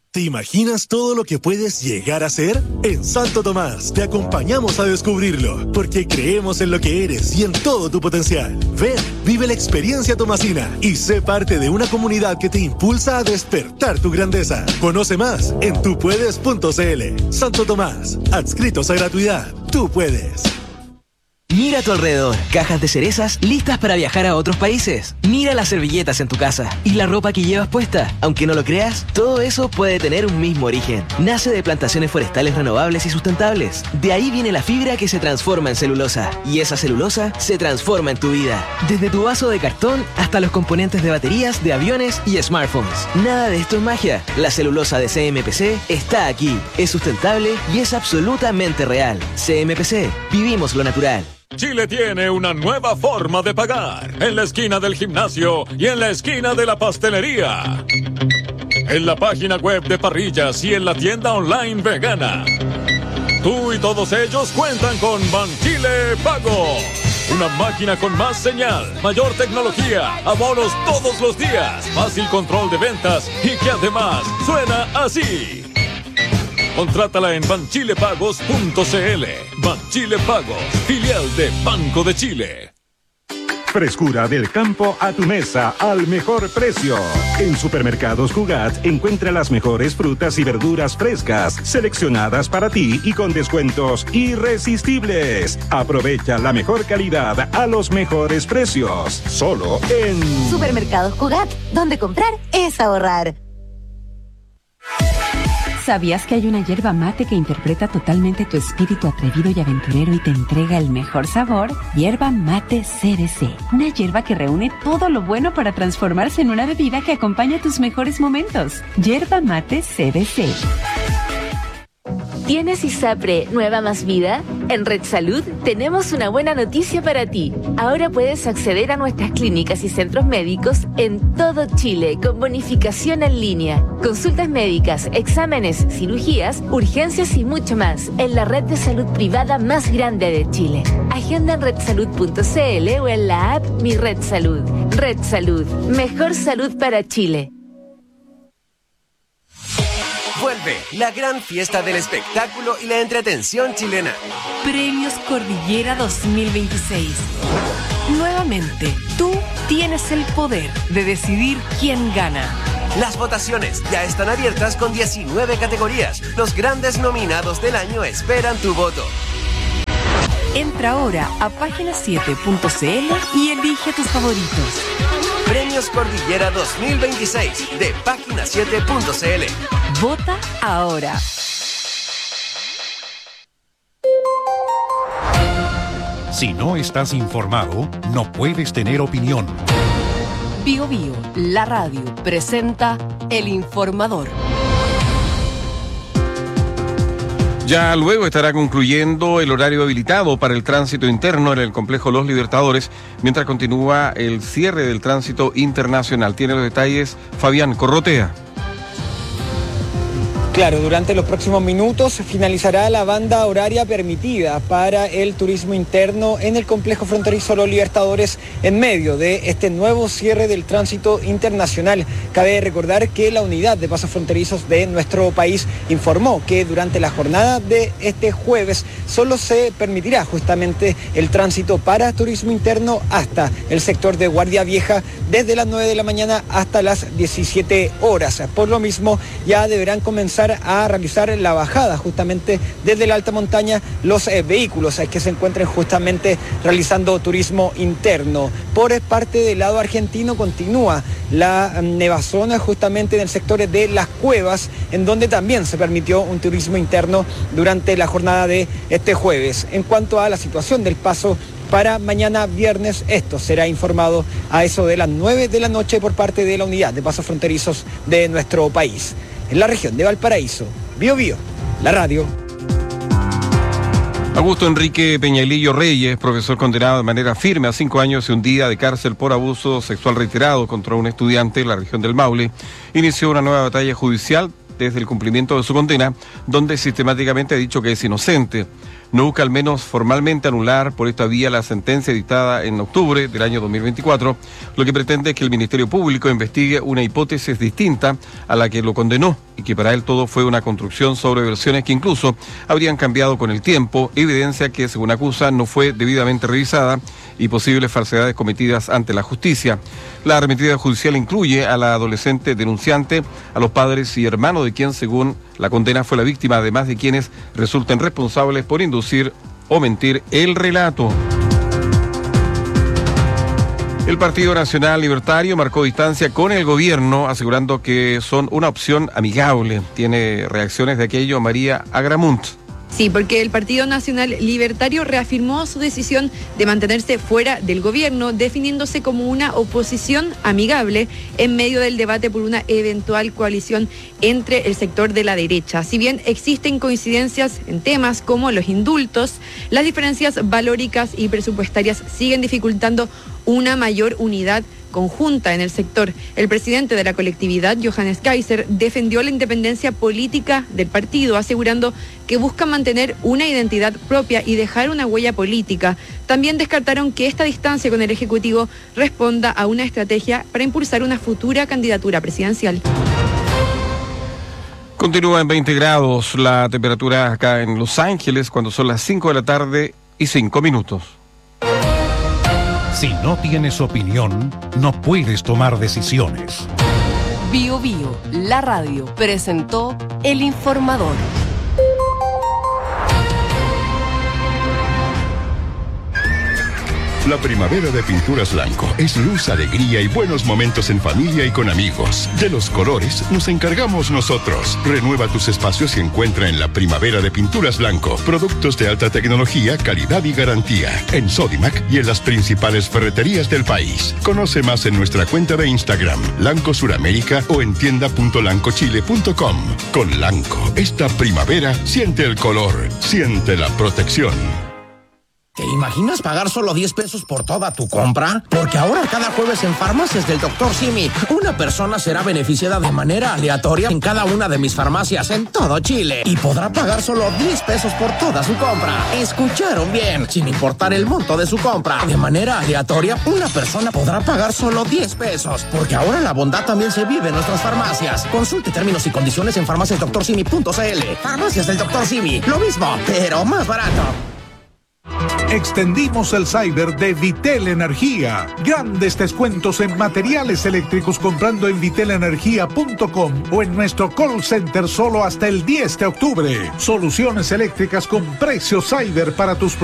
¿Te imaginas todo lo que puedes llegar a ser? En Santo Tomás te acompañamos a descubrirlo, porque creemos en lo que eres y en todo tu potencial. Ven, vive la experiencia tomasina y sé parte de una comunidad que te impulsa a despertar tu grandeza. Conoce más en tupuedes.cl. Santo Tomás, adscritos a gratuidad. Tú puedes. Mira a tu alrededor, cajas de cerezas listas para viajar a otros países. Mira las servilletas en tu casa y la ropa que llevas puesta. Aunque no lo creas, todo eso puede tener un mismo origen. Nace de plantaciones forestales renovables y sustentables. De ahí viene la fibra que se transforma en celulosa. Y esa celulosa se transforma en tu vida. Desde tu vaso de cartón hasta los componentes de baterías, de aviones y smartphones. Nada de esto es magia. La celulosa de CMPC está aquí. Es sustentable y es absolutamente real. CMPC, vivimos lo natural. Chile tiene una nueva forma de pagar, en la esquina del gimnasio y en la esquina de la pastelería, en la página web de Parrillas y en la tienda online vegana. Tú y todos ellos cuentan con Banchile Pago, una máquina con más señal, mayor tecnología, abonos todos los días, fácil control de ventas y que además suena así. Contrátala en banchilepagos.cl. Banchile Pagos, filial de Banco de Chile. Frescura del campo a tu mesa al mejor precio. En Supermercados Cugat encuentra las mejores frutas y verduras frescas, seleccionadas para ti y con descuentos irresistibles. Aprovecha la mejor calidad a los mejores precios. Solo en Supermercados Cugat, donde comprar es ahorrar. ¿Sabías que hay una yerba mate que interpreta totalmente tu espíritu atrevido y aventurero y te entrega el mejor sabor? Yerba Mate CBC. Una yerba que reúne todo lo bueno para transformarse en una bebida que acompaña tus mejores momentos. Yerba Mate CBC. ¿Tienes ISAPRE Nueva Más Vida? En Red Salud tenemos una buena noticia para ti. Ahora puedes acceder a nuestras clínicas y centros médicos en todo Chile con bonificación en línea. Consultas médicas, exámenes, cirugías, urgencias y mucho más en la red de salud privada más grande de Chile. Agenda en redsalud.cl o en la app Mi Red Salud. Red Salud, mejor salud para Chile. Vuelve la gran fiesta del espectáculo y la entretención chilena. Premios Cordillera 2026. Nuevamente, tú tienes el poder de decidir quién gana. Las votaciones ya están abiertas con 19 categorías. Los grandes nominados del año esperan tu voto. Entra ahora a página7.cl y elige tus favoritos. Premios Cordillera 2026 de página7.cl. Vota ahora. Si no estás informado, no puedes tener opinión. Bio Bio, la radio, presenta El Informador. Ya luego estará concluyendo el horario habilitado para el tránsito interno en el complejo Los Libertadores, mientras continúa el cierre del tránsito internacional. Tiene los detalles Fabián Corrotea. Claro, durante los próximos minutos finalizará la banda horaria permitida para el turismo interno en el complejo fronterizo Los Libertadores en medio de este nuevo cierre del tránsito internacional. Cabe recordar que la unidad de pasos fronterizos de nuestro país informó que durante la jornada de este jueves solo se permitirá justamente el tránsito para turismo interno hasta el sector de Guardia Vieja desde las 9 de la mañana hasta las 17 horas. Por lo mismo, ya deberán comenzar a realizar la bajada justamente desde la alta montaña los vehículos que se encuentren justamente realizando turismo interno. Por parte del lado argentino continúa la nevazón justamente en el sector de Las Cuevas, en donde también se permitió un turismo interno durante la jornada de este jueves. En cuanto a la situación del paso para mañana viernes, esto será informado a eso de las 9 de la noche por parte de la unidad de pasos fronterizos de nuestro país. En la región de Valparaíso, Bio Bio, la radio. Augusto Enrique Peñalillo Reyes, profesor condenado de manera firme a 5 años y un día de cárcel por abuso sexual reiterado contra un estudiante en la región del Maule, inició una nueva batalla judicial desde el cumplimiento de su condena, donde sistemáticamente ha dicho que es inocente. No busca al menos formalmente anular por esta vía la sentencia dictada en octubre del año 2024, lo que pretende es que el Ministerio Público investigue una hipótesis distinta a la que lo condenó y que para él todo fue una construcción sobre versiones que incluso habrían cambiado con el tiempo, evidencia que, según acusa, no fue debidamente revisada y posibles falsedades cometidas ante la justicia. La arremetida judicial incluye a la adolescente denunciante, a los padres y hermanos de quien, según la condena, fue la víctima, además de quienes resulten responsables por inducir o mentir el relato. El Partido Nacional Libertario marcó distancia con el gobierno, asegurando que son una opción amigable. Tiene reacciones de aquello María Agramunt. Sí, porque el Partido Nacional Libertario reafirmó su decisión de mantenerse fuera del gobierno, definiéndose como una oposición amigable en medio del debate por una eventual coalición entre el sector de la derecha. Si bien existen coincidencias en temas como los indultos, las diferencias valóricas y presupuestarias siguen dificultando una mayor unidad conjunta en el sector. El presidente de la colectividad, Johannes Kaiser, defendió la independencia política del partido, asegurando que busca mantener una identidad propia y dejar una huella política. También descartaron que esta distancia con el Ejecutivo responda a una estrategia para impulsar una futura candidatura presidencial. Continúa en 20 grados la temperatura acá en Los Ángeles cuando son las 5 de la tarde y 5 minutos. Si no tienes opinión, no puedes tomar decisiones. Bio Bio, la radio, presentó El Informador. La primavera de Pinturas Blanco es luz, alegría y buenos momentos en familia y con amigos. De los colores nos encargamos nosotros. Renueva tus espacios y encuentra en la primavera de Pinturas Blanco productos de alta tecnología, calidad y garantía. En Sodimac y en las principales ferreterías del país. Conoce más en nuestra cuenta de Instagram, Lanco Suramérica, o en tienda.lancochile.com. Con Lanco, esta primavera siente el color, siente la protección. ¿Te imaginas pagar solo 10 pesos por toda tu compra? Porque ahora cada jueves en Farmacias del Dr. Simi, una persona será beneficiada de manera aleatoria en cada una de mis farmacias en todo Chile. Y podrá pagar solo 10 pesos por toda su compra. ¿Escucharon bien? Sin importar el monto de su compra. De manera aleatoria, una persona podrá pagar solo 10 pesos. Porque ahora la bondad también se vive en nuestras farmacias. Consulte términos y condiciones en farmaciasdrsimi.cl. Farmacias del Dr. Simi. Lo mismo, pero más barato. Extendimos el cyber de Vitel Energía. Grandes descuentos en materiales eléctricos comprando en vitelenergia.com o en nuestro call center solo hasta el 10 de octubre. Soluciones eléctricas con precio cyber para tus